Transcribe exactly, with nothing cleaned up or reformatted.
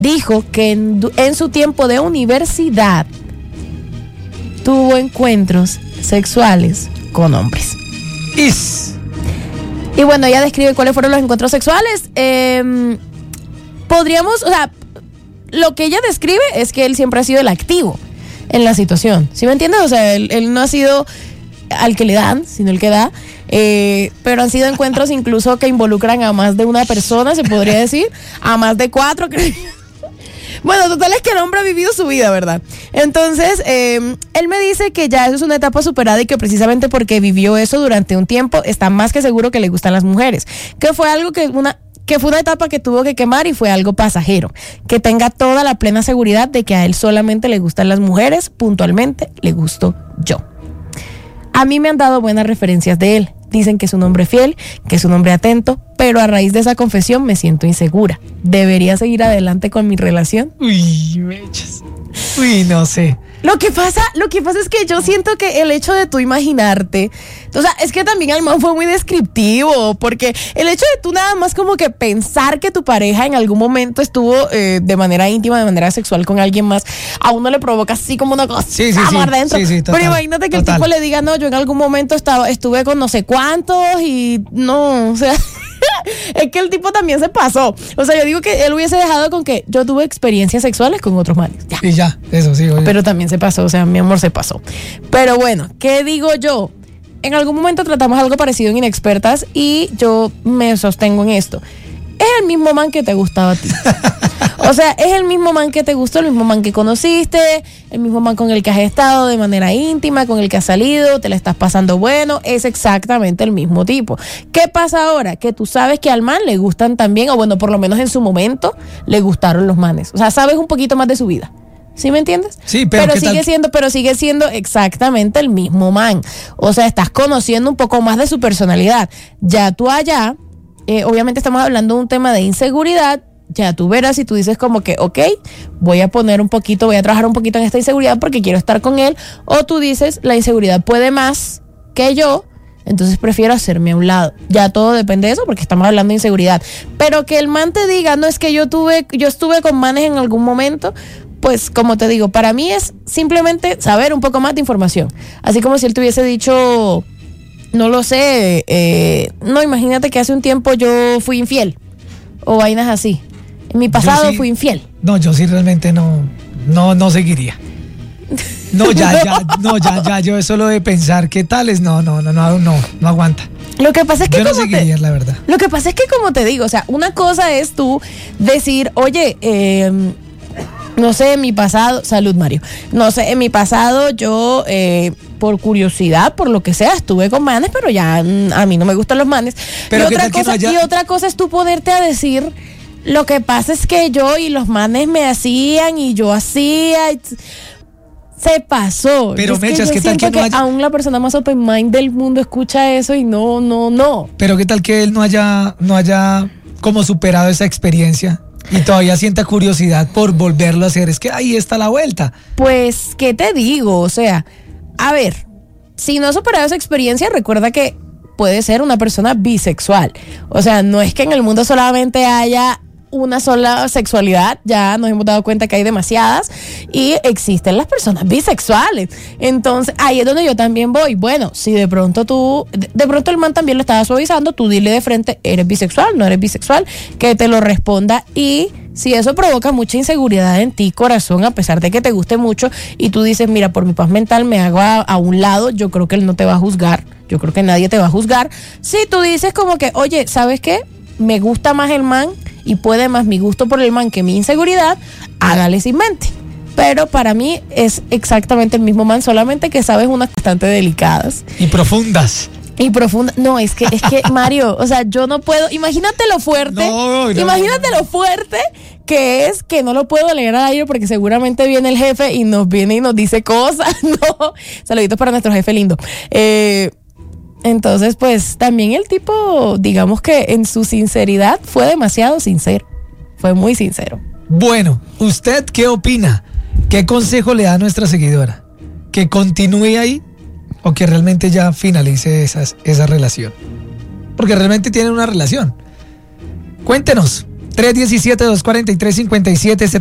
dijo que en, en su tiempo de universidad tuvo encuentros sexuales con hombres. Is. Y bueno, ella describe cuáles fueron los encuentros sexuales. Eh, podríamos, o sea, lo que ella describe es que él siempre ha sido el activo en la situación. ¿Sí me entiendes? O sea, él, él no ha sido al que le dan, sino el que da. Eh, pero han sido encuentros incluso que involucran a más de una persona, se podría decir, a más de cuatro, creo. Bueno, total es que el hombre ha vivido su vida, ¿verdad? Entonces, eh, él me dice que ya eso es una etapa superada y que precisamente porque vivió eso durante un tiempo, está más que seguro que le gustan las mujeres. Que fue algo que una... que fue una etapa que tuvo que quemar y fue algo pasajero. Que tenga toda la plena seguridad de que a él solamente le gustan las mujeres, puntualmente le gusto yo. A mí me han dado buenas referencias de él. Dicen que es un hombre fiel, que es un hombre atento, pero a raíz de esa confesión me siento insegura. ¿Debería seguir adelante con mi relación? Uy, mechas. Uy, no sé. Lo que pasa, lo que pasa es que yo siento que el hecho de tú imaginarte, o sea, es que también el man fue muy descriptivo, porque el hecho de tú nada más como que pensar que tu pareja en algún momento estuvo eh, de manera íntima, de manera sexual con alguien más, a uno le provoca así como una cosa sí, sí, sí, adentro. Sí, sí, total, pero imagínate que total. el tipo le diga, no, yo en algún momento estaba, estuve con no sé cuántos y no, o sea... Es que el tipo también se pasó. O sea, yo digo que él hubiese dejado con que yo tuve experiencias sexuales con otros manes. Ya. Y ya, eso sí. Oye. Pero también se pasó, o sea, mi amor se pasó. Pero bueno, ¿qué digo yo? En algún momento tratamos algo parecido en Inexpertas y yo me sostengo en esto. Es el mismo man que te gustaba a ti. O sea, es el mismo man que te gustó, el mismo man que conociste, el mismo man con el que has estado de manera íntima, con el que has salido, te la estás pasando bueno, es exactamente el mismo tipo. ¿Qué pasa ahora? Que tú sabes que al man le gustan también, o bueno, por lo menos en su momento, le gustaron los manes. O sea, sabes un poquito más de su vida. ¿Sí me entiendes? Sí, pero, pero ¿qué sigue tal? siendo, pero sigue siendo exactamente el mismo man. O sea, estás conociendo un poco más de su personalidad. Ya tú allá, eh, obviamente estamos hablando de un tema de inseguridad. Ya tú verás si tú dices como que, ok, voy a poner un poquito, voy a trabajar un poquito en esta inseguridad porque quiero estar con él. O tú dices, la inseguridad puede más que yo, entonces prefiero hacerme a un lado. Ya todo depende de eso porque estamos hablando de inseguridad. Pero que el man te diga, no es que yo tuve, yo estuve con manes en algún momento, pues como te digo, para mí es simplemente saber un poco más de información. Así como si él te hubiese dicho, no lo sé, eh, no, imagínate que hace un tiempo yo fui infiel o vainas así. En mi pasado sí, fui infiel. No, yo sí realmente no, no, no seguiría. No, ya, ya, no, ya, ya, yo eso lo de pensar qué tal es, no, no, no, no, no, no aguanta. Lo que pasa es que yo no como seguiría, te, la verdad. Lo que pasa es que como te digo, o sea, una cosa es tú decir, oye, eh, no sé, en mi pasado, salud Mario, no sé, en mi pasado yo, eh, por curiosidad, por lo que sea, estuve con manes, pero ya mm, a mí no me gustan los manes. Pero y, ¿qué otra tal que cosa, no haya... y otra cosa es tú poderte a decir, lo que pasa es que yo y los manes me hacían y yo hacía... Y se pasó. Pero es Mechas, que ¿qué tal que no que haya... aún la persona más open mind del mundo escucha eso y no, no, no. Pero qué tal que él no haya, no haya como superado esa experiencia y todavía sienta curiosidad por volverlo a hacer. Es que ahí está la vuelta. Pues, ¿qué te digo? O sea, a ver, si no has superado esa experiencia, recuerda que puede ser una persona bisexual. O sea, no es que en el mundo solamente haya una sola sexualidad, ya nos hemos dado cuenta que hay demasiadas y existen las personas bisexuales. Entonces, ahí es donde yo también voy. Bueno, si de pronto tú, de, de pronto el man también lo estaba suavizando, tú dile de frente, ¿eres bisexual? ¿No eres bisexual? Que te lo responda y si eso provoca mucha inseguridad en ti, corazón, a pesar de que te guste mucho y tú dices, mira, por mi paz mental me hago a, a un lado, yo creo que él no te va a juzgar, yo creo que nadie te va a juzgar. Si tú dices como que, oye, ¿sabes qué? Me gusta más el man y puede más mi gusto por el man que mi inseguridad, hágale sin mente. Pero para mí es exactamente el mismo man, solamente que sabes unas bastante delicadas. Y profundas. Y profunda. No, es que, es que, Mario, o sea, yo no pueo. Imagínate lo fuerte. No, no, imagínate no, no. lo fuerte que es que no lo puedo leer al aire porque seguramente viene el jefe y nos viene y nos dice cosas. No. Saluditos para nuestro jefe lindo. Eh. Entonces, pues, también el tipo, digamos que en su sinceridad fue demasiado sincero. Fue muy sincero. Bueno, ¿usted qué opina? ¿Qué consejo le da a nuestra seguidora? ¿Que continúe ahí o que realmente ya finalice esas, esa relación? Porque realmente tienen una relación. Cuéntenos. tres uno siete, dos cuatro tres, cinco siete